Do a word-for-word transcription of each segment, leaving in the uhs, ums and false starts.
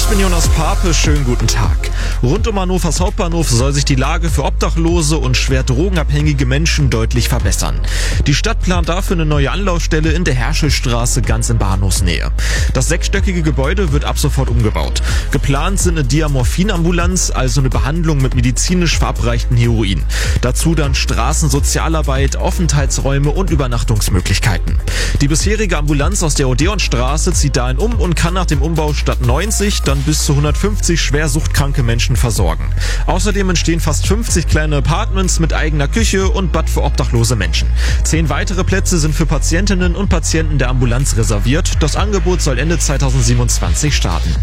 Ich bin Jonas Pape, schönen guten Tag. Rund um Hannovers Hauptbahnhof soll sich die Lage für Obdachlose und schwer drogenabhängige Menschen deutlich verbessern. Die Stadt plant dafür eine neue Anlaufstelle in der Herschelstraße ganz in Bahnhofsnähe. Das sechsstöckige Gebäude wird ab sofort umgebaut. Geplant sind eine Diamorphinambulanz, also eine Behandlung mit medizinisch verabreichten Heroin. Dazu dann Straßensozialarbeit, Aufenthaltsräume und Übernachtungsmöglichkeiten. Die bisherige Ambulanz aus der Odeonstraße zieht dahin um und kann nach dem Umbau statt neunzig dann bis zu hundertfünfzig schwer suchtkranke Menschen versorgen. Außerdem entstehen fast fünfzig kleine Apartments mit eigener Küche und Bad für obdachlose Menschen. Zehn weitere Plätze sind für Patientinnen und Patienten der Ambulanz reserviert. Das Angebot soll Ende zweitausendsiebenundzwanzig starten.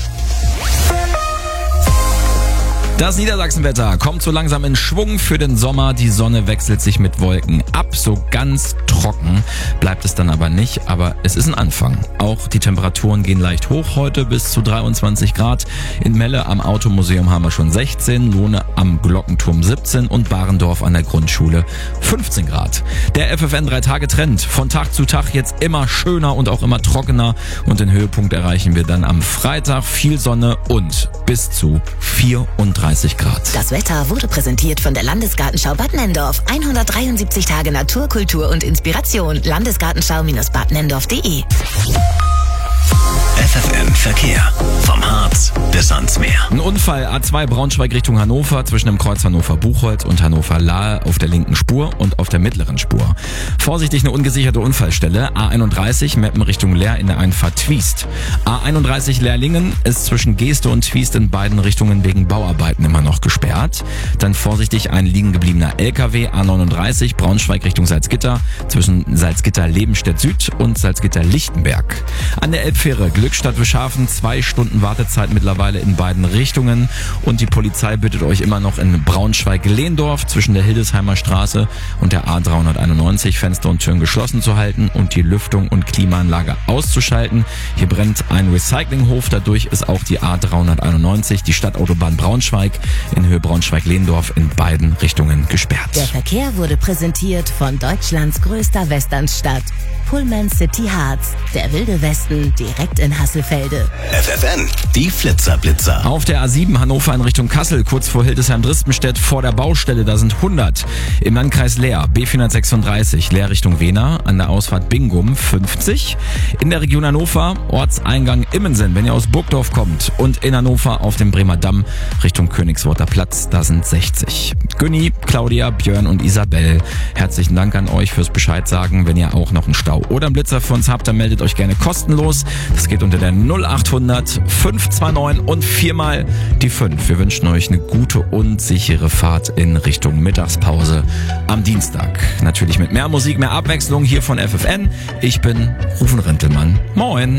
Das Niedersachsenwetter kommt so langsam in Schwung für den Sommer. Die Sonne wechselt sich mit Wolken ab. So ganz trocken bleibt es dann aber nicht. Aber es ist ein Anfang. Auch die Temperaturen gehen leicht hoch heute bis zu dreiundzwanzig Grad. In Melle am Automuseum haben wir schon sechzehn, Lohne am Glockenturm siebzehn und Barendorf an der Grundschule fünfzehn Grad. Der F F N drei Tage Trend. Von Tag zu Tag jetzt immer schöner und auch immer trockener. Und den Höhepunkt erreichen wir dann am Freitag. Viel Sonne und bis zu vierunddreißig Grad. Das Wetter wurde präsentiert von der Landesgartenschau Bad Nenndorf. hundertdreiundsiebzig Tage Natur, Kultur und Inspiration. Landesgartenschau-bad nendorf punkt de. F F N Verkehr. Vom Harz bis ans Meer. Ein Unfall A zwei Braunschweig Richtung Hannover zwischen dem Kreuz Hannover-Buchholz und Hannover-Lahe auf der linken Spur und auf der mittleren Spur. Vorsichtig eine ungesicherte Unfallstelle. A einunddreißig Meppen Richtung Leer in der Einfahrt Twiest. A einunddreißig Leerlingen ist zwischen Geste und Twiest in beiden Richtungen wegen Bauarbeiten immer noch gesperrt. Dann vorsichtig ein liegen gebliebener L K W A neununddreißig Braunschweig Richtung Salzgitter zwischen Salzgitter-Lebenstedt Süd und Salzgitter-Lichtenberg. An der Elbfähre Glückstadt-Wischhafen zwei Stunden Wartezeit mittlerweile in beiden Richtungen und die Polizei bittet euch immer noch in Braunschweig-Lehndorf zwischen der Hildesheimer Straße und der A dreihunderteinundneunzig Fenster und Türen geschlossen zu halten und die Lüftung und Klimaanlage auszuschalten. Hier brennt ein Recyclinghof, dadurch ist auch die A dreihunderteinundneunzig, die Stadtautobahn Braunschweig in Höhe Braunschweig-Lehndorf in beiden Richtungen gesperrt. Der Verkehr wurde präsentiert von Deutschlands größter Westernstadt. Pullman City Harz, der wilde Westen direkt in Hasselfelde. F F N, die Flitzerblitzer. Auf der A sieben Hannover in Richtung Kassel, kurz vor Hildesheim-Dristenstedt, vor der Baustelle, da sind hundert. Im Landkreis Leer, B vierhundertsechsunddreißig, Leer Richtung Wehner, an der Ausfahrt Bingum fünfzig. In der Region Hannover, Ortseingang Immensen, wenn ihr aus Burgdorf kommt. Und in Hannover auf dem Bremer Damm Richtung Königsworter Platz, da sind sechzig. Günni, Claudia, Björn und Isabel, herzlichen Dank an euch fürs Bescheid sagen. Wenn ihr auch noch einen Stau oder einen Blitzer für uns habt, dann meldet euch gerne kostenlos. Das geht unter der null achthundert fünf zwei neun und viermal die fünf. Wir wünschen euch eine gute und sichere Fahrt in Richtung Mittagspause am Dienstag. Natürlich mit mehr Musik, mehr Abwechslung hier von F F N. Ich bin Rufen Rintelmann. Moin.